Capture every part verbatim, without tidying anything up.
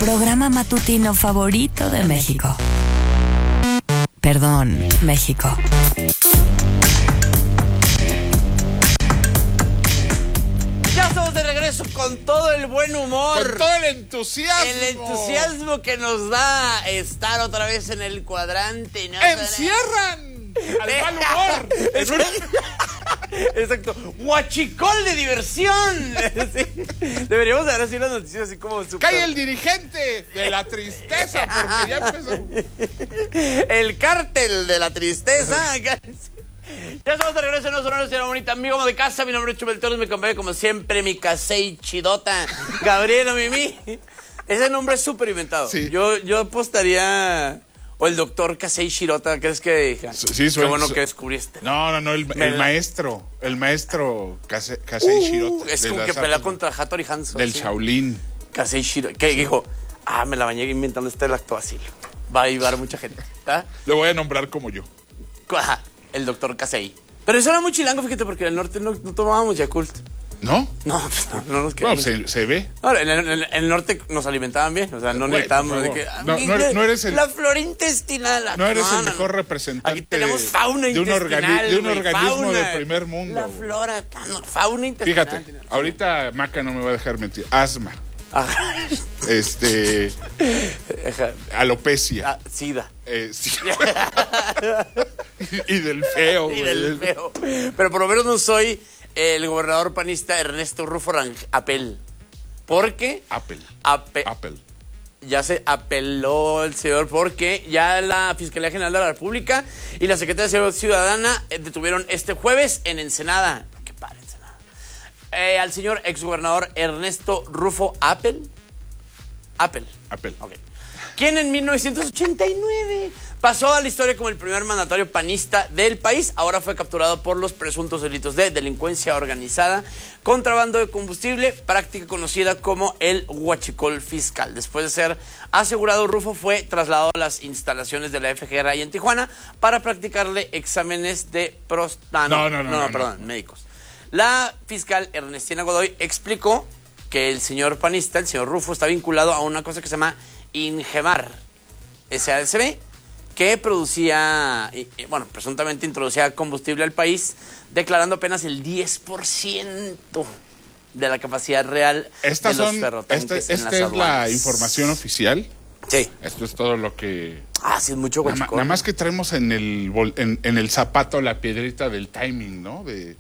programa matutino favorito de México. Perdón, México. Ya estamos de regreso con todo el buen humor. Con todo el entusiasmo. El entusiasmo que nos da estar otra vez en el cuadrante. ¿No? ¡Encierran al mal humor! Exacto. Huachicol de diversión. Sí. Deberíamos dar así unas noticias así como super... ¡Cae el dirigente de la tristeza! Porque ya empezó. El cártel de la tristeza. Ya estamos de regreso en nuestro honor, señora bonita, amigo de casa. Mi nombre es Chumel Torres, me acompaña como siempre mi casey chidota, Gabriela Mimi. Ese nombre es súper inventado. Sí. Yo, yo apostaría... O el doctor Casey Shirota, ¿crees que? Sí, qué bueno que descubriste. No, no, no, el, el la... maestro, el maestro Casey uh, Shirota. Es como que pelea contra Hattori Hanzo. Del ¿sí? Shaolin. Casey Shirota, que dijo, ah, me la bañé inventando este lactoacil. Va a ayudar a mucha gente. ¿Ah? Lo voy a nombrar como yo. Ajá, el doctor Casey. Pero eso era muy chilango, fíjate, porque en el norte no, no tomábamos Yakult. ¿No? No, pues no, no nos quedamos. Bueno, se, se ve. Ahora, en el, en el norte nos alimentaban bien, o sea, no bueno, necesitábamos de que... No, no, eres, no eres el... La flora intestinal. No eres no, el no, mejor no. representante. Aquí tenemos fauna de un, intestinal, de un wey, organismo fauna, de primer mundo. La flora, no, fauna intestinal. Fíjate, ahorita Maca no me va a dejar mentir. Asma. Ajá. Este... alopecia. Ah, sida. Eh, sí. y, y del feo. Y del feo. Pero por lo menos no soy... el gobernador panista Ernesto Rufo Apel. ¿Por qué? Apple. Ape Apple. Ya se apeló el señor porque ya la Fiscalía General de la República y la Secretaría de Seguridad Ciudadana detuvieron este jueves en Ensenada. Qué padre, Ensenada. Eh, al señor exgobernador Ernesto Rufo Apel. Apple. Apple. Ok. Quien en mil novecientos ochenta y nueve pasó a la historia como el primer mandatario panista del país. Ahora fue capturado por los presuntos delitos de delincuencia organizada, contrabando de combustible, práctica conocida como el huachicol fiscal. Después de ser asegurado, Rufo fue trasladado a las instalaciones de la F G R ahí en Tijuana para practicarle exámenes de prostática. No, no, no, no, no, no, perdón, no. médicos. La fiscal Ernestina Godoy explicó que el señor panista, el señor Rufo, está vinculado a una cosa que se llama Ingemar S A S B, que producía, bueno, presuntamente introducía combustible al país, declarando apenas el diez por ciento de la capacidad real Estas de los son, ferrotanques Esta, en las esta es aduanas. la información oficial. Sí. Esto es todo lo que... Ah, sí, es mucho Nada, huachicol. nada más que traemos en el, en, en el zapato la piedrita del timing, ¿no? De,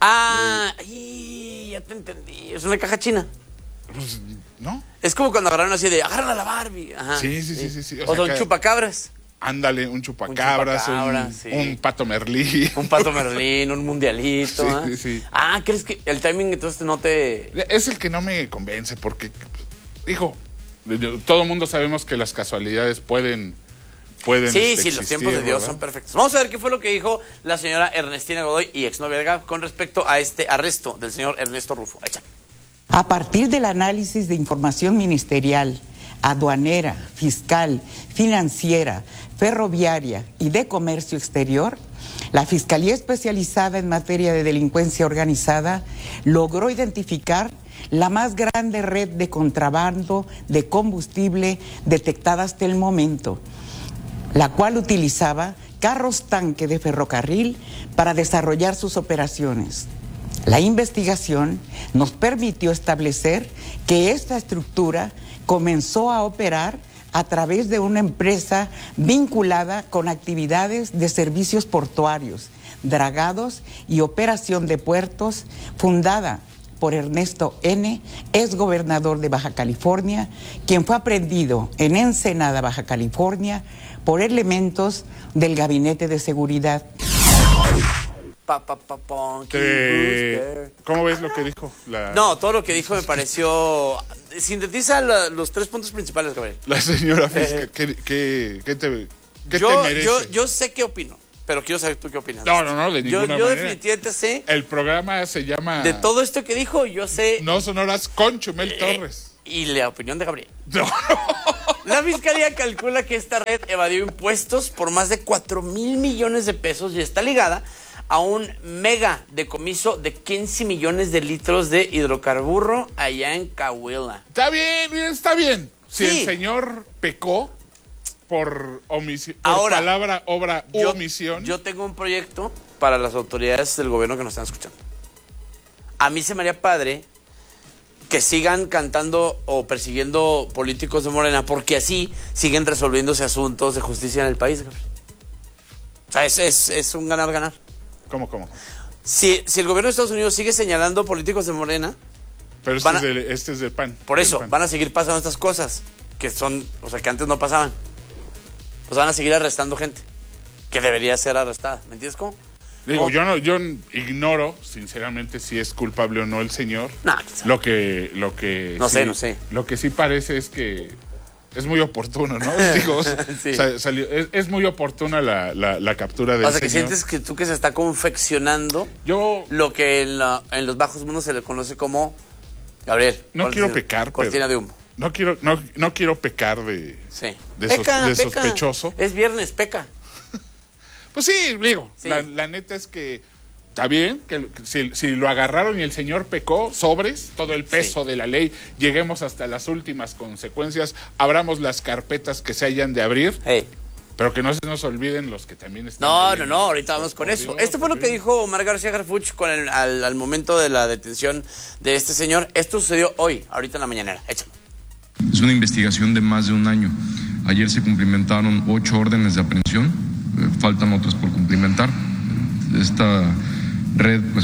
ah, de... Ay, ya te entendí. Es una caja china. Pues, ¿no? Es como cuando agarraron así de, agarran a la Barbie. Ajá, sí, sí, sí, sí, sí. O, o sea, son que... chupacabras. Ándale, un chupacabras, un, chupacabra, un, sí. un pato merlín. Un pato merlín, un mundialito. Sí, ¿eh? sí, sí. Ah, ¿crees que el timing entonces no te...? Es el que no me convence porque, hijo, todo el mundo sabemos que las casualidades pueden... pueden sí, existir, sí, los tiempos de Dios, ¿verdad?, son perfectos. Vamos a ver qué fue lo que dijo la señora Ernestina Godoy y exnovia de Gab con respecto a este arresto del señor Ernesto Rufo. Echa. A partir del análisis de información ministerial, aduanera, fiscal, financiera, ferroviaria y de comercio exterior, la Fiscalía Especializada en Materia de Delincuencia Organizada logró identificar la más grande red de contrabando de combustible detectada hasta el momento, la cual utilizaba carros tanque de ferrocarril para desarrollar sus operaciones. La investigación nos permitió establecer que esta estructura comenzó a operar a través de una empresa vinculada con actividades de servicios portuarios, dragados y operación de puertos, fundada por Ernesto N., ex gobernador de Baja California, quien fue aprehendido en Ensenada, Baja California, por elementos del Gabinete de Seguridad. Pa, pa, pa, pa, eh, ¿Cómo ves lo que dijo? La... No, todo lo que dijo me pareció... Sintetiza la, los tres puntos principales, Gabriel. La señora fiscal, eh, ¿qué, qué, qué, te, qué yo, te merece? Yo, yo sé qué opino, pero quiero saber tú qué opinas. No, no, no, de ninguna yo, manera. Yo definitivamente sé... El programa se llama... De todo esto que dijo, yo sé... No sonoras con Chumel eh, Torres. Y la opinión de Gabriel. No. La fiscalía calcula que esta red evadió impuestos por más de cuatro mil millones de pesos y está ligada a un mega decomiso de quince millones de litros de hidrocarburo allá en Coahuila. Está bien, está bien. Si Sí. el señor pecó por, omisi- por Ahora, palabra, obra u Yo, omisión. yo tengo un proyecto para las autoridades del gobierno que nos están escuchando. A mí se me haría padre que sigan cantando o persiguiendo políticos de Morena, porque así siguen resolviéndose asuntos de justicia en el país. Gabriel. O sea, es, es, es un ganar-ganar. ¿Cómo, cómo? Si, si el gobierno de Estados Unidos sigue señalando políticos de Morena, Pero este, Van a- es, del, este es del P A N. por del eso P A N. van a seguir pasando estas cosas que son, o sea, que antes no pasaban. Pues van a seguir arrestando gente que debería ser arrestada. ¿Me entiendes cómo? Digo, No. yo no, yo ignoro, sinceramente, si es culpable o no el señor. No, quién sabe. Lo que, lo que No sí- sé, no sé. Lo que sí parece es que es muy oportuno, ¿no? Digo, Sí. sa- salió- es, es muy oportuna la, la, la captura del O sea, que señor. sientes que tú que se está confeccionando Yo lo que en, la- en los bajos mundos se le conoce como, Gabriel. no ¿cuál quiero es? pecar, Cortina pero de humo. no quiero, no, no quiero pecar de, Sí. de, sos- Peca, de peca. sospechoso. Es viernes, peca. Pues sí, digo, Sí. La, la neta es que está bien, que si, si lo agarraron y el señor pecó, sobres, todo el peso Sí. de la ley, lleguemos hasta las últimas consecuencias, abramos las carpetas que se hayan de abrir, Hey. pero que no se nos olviden los que también están... No, ahí. no, no, ahorita vamos con Por eso. Dios, Esto fue por lo que Dios. dijo Omar García Harfuch con el- al, al momento de la detención de este señor. Esto sucedió hoy, ahorita en la mañanera. Échalo. Es una investigación de más de un año. Ayer se cumplimentaron ocho órdenes de aprehensión, eh, faltan otras por cumplimentar. Esta red, pues,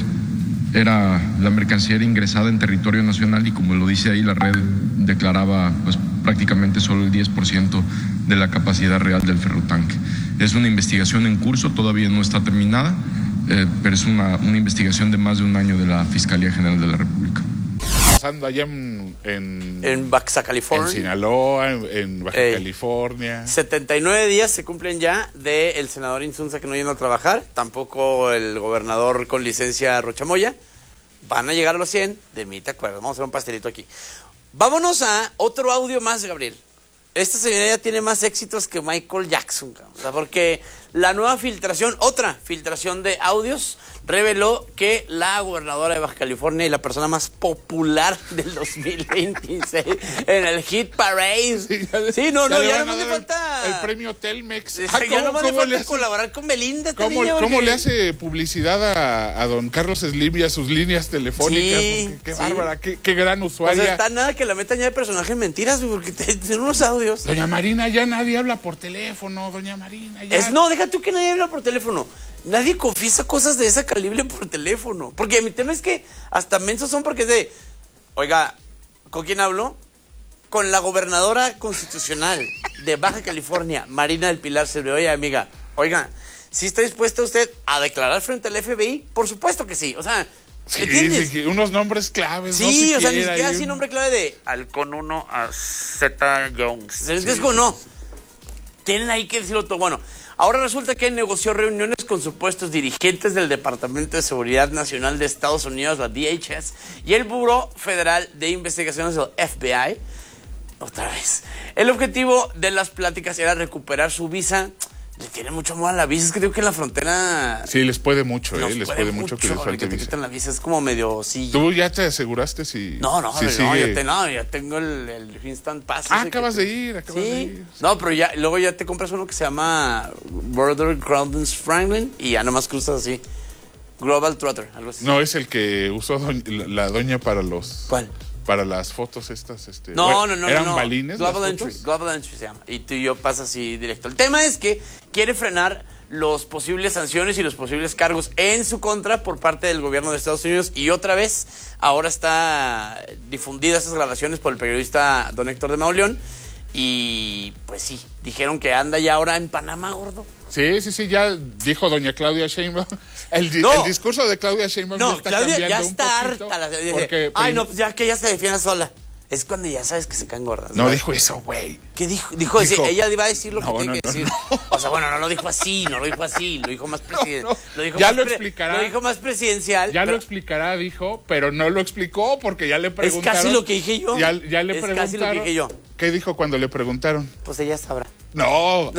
era la mercancía era ingresada en territorio nacional y como lo dice ahí, la red declaraba, pues, prácticamente solo el diez por ciento de la capacidad real del ferrotanque. Es una investigación en curso, todavía no está terminada, eh, pero es una, una investigación de más de un año de la Fiscalía General de la República. Pasando allá en, en, En Baxa, en California. Sinaloa, en, en Baja Ey. California. setenta y nueve días se cumplen ya del senador Insunza que no yendo a trabajar, tampoco el gobernador con licencia Rochamoya. Van a llegar a los cien, de mí te acuerdas, vamos a hacer un pastelito aquí. Vámonos a otro audio más, Gabriel. Esta señora ya tiene más éxitos que Michael Jackson, cabrón. O sea, porque la nueva filtración, otra filtración de audios, reveló que la gobernadora de Baja California y la persona más popular del dos mil veintiséis en el Hit Parade. Sí, ya- no, no, le ya van no a me dar falta. El premio Telmex. Sí, Ah, ya no me ¿cómo falta le hace- colaborar con Belinda. este ¿Cómo, niño, cómo porque- le hace publicidad a, a don Carlos Slim y a sus líneas telefónicas? Sí, Porque qué sí. bárbara, qué, qué gran O usuaria. sea, está nada que la metan ya de personaje en mentiras, güey, porque te- tienen unos audios. Doña Marina, ya nadie habla por teléfono, doña Marina. Ya. Es, no, deja tú que nadie habla por teléfono. Nadie confiesa cosas de ese calibre por teléfono. Porque mi tema es que hasta mensos son porque es de... Oiga, ¿con quién hablo? Con la gobernadora constitucional de Baja California, Marina del Pilar Silva. Oye, amiga, oiga, ¿sí está dispuesta usted a declarar frente al F B I? Por supuesto que sí. O sea, Sí, ¿entiendes? sí, unos nombres claves. Sí, no o sea, ni siquiera, siquiera hay así un- nombre clave de Halcón uno a Z Jones. ¿Entiendes cómo no? Tienen ahí que decirlo todo. Bueno, ahora resulta que negoció reuniones con supuestos dirigentes del Departamento de Seguridad Nacional de Estados Unidos, la D H S, y el Buró Federal de Investigaciones del F B I. Otra vez. El objetivo de las pláticas era recuperar su visa. Le tiene mucho amor a la visa. Es que digo que en la frontera... Sí, les puede mucho, nos eh, les puede puede mucho que les que falte te visa. quiten la visa. Es como medio... Sí. ¿Tú ya te aseguraste si No, no, si no, sigue? ya, te- no, ya tengo el, el Instant Pass. Ah, ese que acabas te- de ir, acabas sí. de ir. No, pero ya, luego ya te compras uno que se llama Border Crowdens Franklin y ya nomás cruzas así. Global Trotter, algo así. No, es el que usó doñ- la, la doña para los... ¿Cuál? Para las fotos estas, este... No, bueno, no, no, ¿eran no. balines Global las Entry, fotos? Global Entry se llama. Y tú y yo pasas así directo. El tema es que quiere frenar los posibles sanciones y los posibles cargos en su contra por parte del gobierno de Estados Unidos. Y otra vez, ahora está difundida esas grabaciones por el periodista don Héctor de Mauleón. Y pues sí, dijeron que anda ya ahora en Panamá, gordo. Sí, sí, sí, ya dijo doña Claudia Sheinbaum. El, di- No. el discurso de Claudia Sheinbaum No, ya está Claudia cambiando ya un está poquito, harta. La, dice, porque Ay, prim- no, pues ya que ella se defienda sola. Es cuando ya sabes que se caen gordas. No dijo eso, güey. ¿Qué dijo? Dijo, Dijo- sí, ella iba a decir lo que No, tiene no, que no, decir. no. O sea, bueno, no lo dijo así, no lo dijo así, lo dijo más presidencial. No, no. Lo dijo Ya más lo pre- explicará. Lo dijo más presidencial. Ya pero lo explicará, dijo, pero no lo explicó porque ya le es preguntaron. casi lo que dije yo. Ya, ya le es preguntaron. casi lo que dije yo. ¿Qué dijo cuando le preguntaron? Pues ella sabrá. No,